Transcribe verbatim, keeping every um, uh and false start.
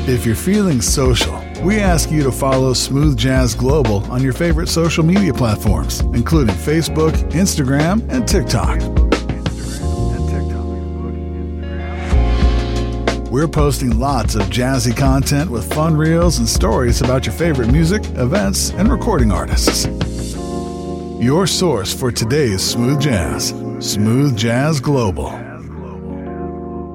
If you're feeling social, we ask you to follow Smooth Jazz Global on your favorite social media platforms, including Facebook, Instagram, and TikTok. We're posting lots of jazzy content with fun reels and stories about your favorite music, events, and recording artists. Your source for today's smooth jazz, Smooth Jazz Global.